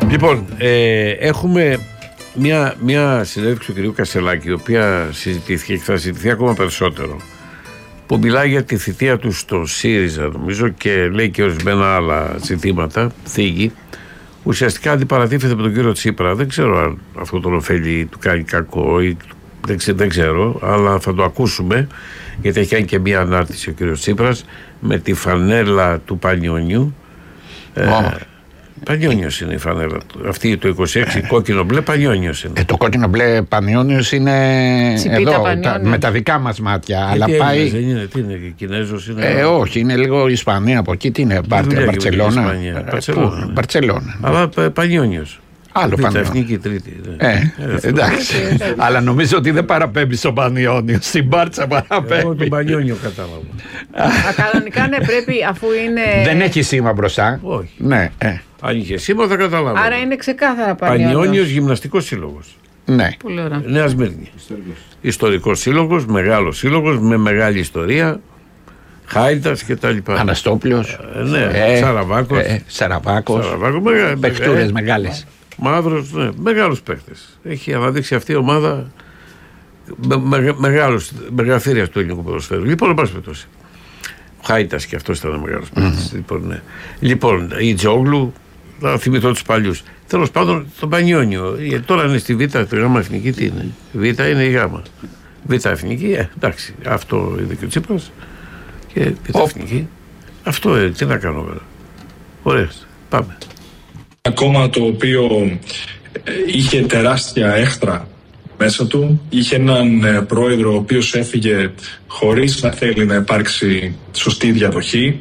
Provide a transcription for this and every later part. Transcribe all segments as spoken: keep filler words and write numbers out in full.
Λοιπόν, ε, έχουμε μια, μια συνέντευξη του κ. Κασελάκη, η οποία συζητήθηκε και θα συζητηθεί ακόμα περισσότερο, που μιλάει για τη θητεία του στο ΣΥΡΙΖΑ, νομίζω, και λέει και ορισμένα άλλα ζητήματα, θίγει. Ουσιαστικά αντιπαρατίθεται με τον κύριο Τσίπρα. Δεν ξέρω αν αυτό τον ωφέλει, του κάνει κακό ή δεν, ξε, δεν ξέρω, αλλά θα το ακούσουμε, γιατί έχει κάνει και μια ανάρτηση ο κύριος Τσίπρας με τη φανέλα του Πανιόνιου. Oh. Ε, Πανιόνιος είναι η φανέλα του. Αυτή το είκοσι έξι, κόκκινο μπλε, Πανιόνιος είναι. Ε, το κόκκινο μπλε Πανιόνιος είναι Τσιπίτα εδώ, τα, με τα δικά μας μάτια. Ε, αλλά τι πάει. Έλληνες, δεν είναι, τι είναι, Κινέζος είναι. Ε, όχι, είναι λίγο Ισπανία από εκεί. Τι είναι, Μπαρτσελώνα. Μπαρτσελώνα. Αλλά Πανιόνιος. Άλλο Β' εθνική τρίτη. Ε, ε, εντάξει. Αλλά νομίζω ότι δεν παραπέμπει στον Πανιόνιο. Στην Μπάρτσα παραπέμπει. Εγώ τον Πανιόνιο κατάλαβα. Κανονικά ναι, πρέπει, αφού είναι. Δεν έχει σήμα μπροστά. Όχι. Ναι. Ε. Αν είχε σήμα θα καταλάβω. Άρα είναι ξεκάθαρα Πανιόνιος. Πανιόνιος Γυμναστικός Σύλλογος. Ναι. Πολύ ωραία. Νέα Σμύρνη. Ιστορικός σύλλογος, μεγάλος σύλλογος με μεγάλη ιστορία. Χάιντας και τα λοιπά. Αναστόπλιος. Ε, ναι, ε, Σαραβάκος. Ε, Σαραβάκος. Σαραβάκος μεγα, Παιχτούρες ε, μεγάλες. Μαύρος, ναι, μεγάλους παίκτες. Έχει αναδείξει αυτή η ομάδα με, με, μεγάλους, μεγαθύρια του ελληνικού ποδοσφαίρου. Λοιπόν, εν πάση περιπτώσει. Ο Χάιτας και αυτός ήταν μεγάλος παίκτης. Mm. Λοιπόν, ναι. Λοιπόν, η Τζόγλου, θα θυμηθώ τους παλιούς. Τέλος πάντων, τον Πανιόνιο. Τώρα είναι στη Β' τη Γ' εθνική, τι είναι. Β' είναι η Γ'. Β' εθνική, ε, εντάξει. Αυτό είναι και ο Τσίπρας. Και Β' oh. εθνική. Αυτό, ε, τι να κάνω βέβαια. Ωραία, πάμε. Ακόμα το οποίο είχε τεράστια έχτρα μέσα του, είχε έναν πρόεδρο ο οποίος έφυγε χωρίς να θέλει να υπάρξει σωστή διαδοχή.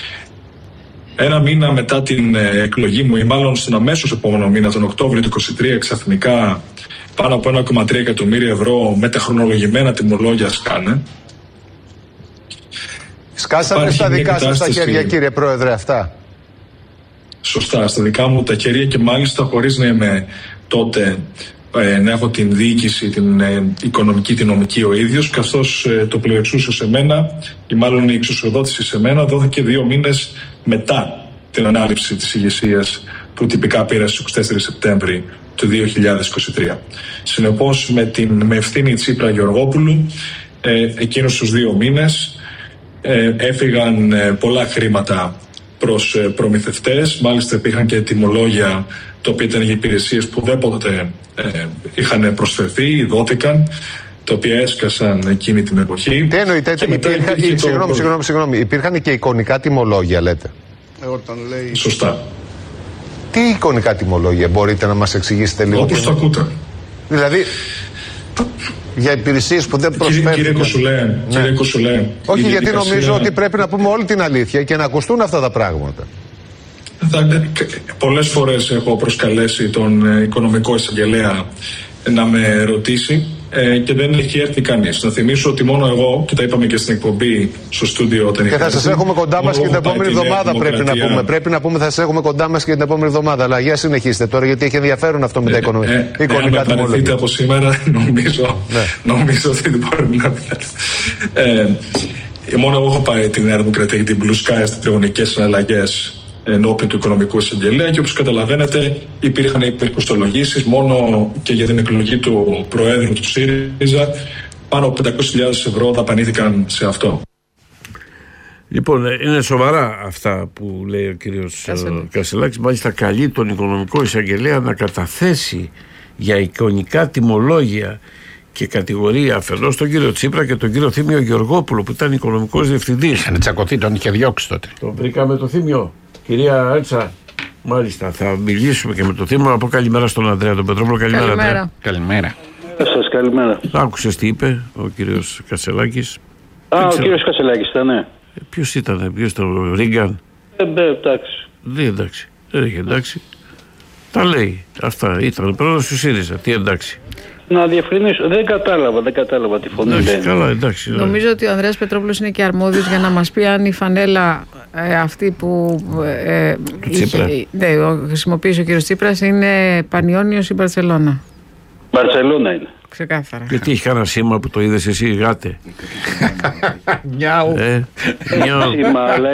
Ένα μήνα μετά την εκλογή μου, ή μάλλον στον αμέσως επόμενο μήνα, τον Οκτώβριο του είκοσι τρία, ξαφνικά πάνω από ένα κόμμα τρία εκατομμύρια ευρώ με τα χρονολογημένα τιμολόγια σκάνε. Σκάσατε στα δικά σας τα χέρια, κύριε Πρόεδρε, αυτά. Σωστά, στα δικά μου τα χέρια, και μάλιστα χωρίς να είμαι τότε, ε, να έχω την διοίκηση, την ε, οικονομική, την νομική ο ίδιος, καθώς ε, το πληρεξούσε σε μένα, ή μάλλον η εξουσιοδότηση σε μένα δόθηκε δύο μήνες μετά την ανάληψη της ηγεσίας που τυπικά πήρα στις είκοσι τέσσερις Σεπτέμβρη του δύο χιλιάδες είκοσι τρία. Συνεπώς, με, την, με ευθύνη Τσίπρα Γεωργόπουλου, ε, εκείνους τους δύο μήνες ε, έφυγαν ε, πολλά χρήματα προς προμηθευτές. Μάλιστα υπήρχαν και τιμολόγια τα οποία ήταν για υπηρεσίες που δέποτε ε, είχαν προσφερθεί, δόθηκαν, τα οποία έσκασαν εκείνη την εποχή. Τι εννοείται, υπήρχαν, υπήρχε συγγνώμη, το... συγγνώμη, συγγνώμη, υπήρχαν και εικονικά τιμολόγια, λέτε. Ε, όταν λέει... Σωστά. Τι εικονικά τιμολόγια, μπορείτε να μας εξηγήσετε λίγο? Όπως το ακούτε. Δηλαδή... για υπηρεσίες που δεν προσφέρουν. Κύριε Κοσουλέ, ναι. κύριε Κοσουλέ, όχι, γιατί διαδικασία... νομίζω ότι πρέπει να πούμε όλη την αλήθεια και να ακουστούν αυτά τα πράγματα. Θα, πολλές φορές έχω προσκαλέσει τον οικονομικό εισαγγελέα να με ρωτήσει ε, και δεν έχει έρθει κανείς. Να θυμίσω ότι μόνο εγώ, και τα είπαμε και στην εκπομπή στο στούντιο όταν και θα σας έχουμε κοντά μας και την επόμενη εβδομάδα, πρέπει να πούμε. Πρέπει να πούμε θα σας έχουμε κοντά μας και την επόμενη εβδομάδα. Αλλά για συνεχίστε τώρα, γιατί έχει ενδιαφέρον αυτό με τα οικονομικά. Ε, ε, εικονικά τιμολόγια. Αν παραιτηθείτε από σήμερα, νομίζω, ναι. νομίζω ότι δεν μπορεί να πει. Ε, μόνο εγώ έχω πάει την Νέα Δημοκρατία και την Blue Sky στις τριγωνικές συναλλαγές ενώπιον του οικονομικού εισαγγελέα, και όπως καταλαβαίνετε υπήρχαν υπερκοστολογήσεις μόνο και για την εκλογή του Προέδρου του ΣΥΡΙΖΑ. Πάνω από πεντακόσιες χιλιάδες ευρώ δαπανήθηκαν σε αυτό. Λοιπόν, είναι σοβαρά αυτά που λέει ο κύριος Κασελάκης. Μάλιστα καλεί τον οικονομικό εισαγγελέα να καταθέσει για εικονικά τιμολόγια και κατηγορεί αφενός τον κύριο Τσίπρα και τον κύριο Θήμιο Γεωργόπουλο, που ήταν οικονομικός διευθυντής. Είχαν τσακωθεί, τον είχε διώξει τότε. Τον βρήκαμε το Θήμιο. Κυρία Έτσα, μάλιστα, θα μιλήσουμε και με το Θήμιο. Να πω καλημέρα στον Ανδρέα τον Πετρόπουλο. Καλημέρα, καλημέρα. Ανδρέα. Καλημέρα. Σας καλημέρα. Άκουσες τι είπε ο κύριος Κασελάκης? Α, ο κύριος Κασελάκης ήταν, ναι. Ε, ποιος ήταν, ποιος ήταν, ο Ρίγκαν? Ε, μπε, εντάξει. Δεν εντάξει, δεν έχει εντάξει. Τα λέει, αυτά ήταν πρόεδρος του ΣΥΡΙΖΑ, τι εντάξει. Να διευκρινίσω, δεν κατάλαβα, δεν κατάλαβα τη φωνή. Εντάξει, καλά, εντάξει. Νομίζω ότι ο Ανδρέας Πετρόπουλος είναι και αρμόδιος για να μας πει αν η φανέλα ε, αυτή που ε, είχε, ναι, χρησιμοποίησε ο κύριος Τσίπρας είναι Πανιόνιος ή Μπαρτσελώνα. Μπαρτσελώνα είναι. Ξεκάθαρα. Γιατί έχει κανένα σήμα που το είδες εσύ, γάτε? Μιάου. Ε, μιάου.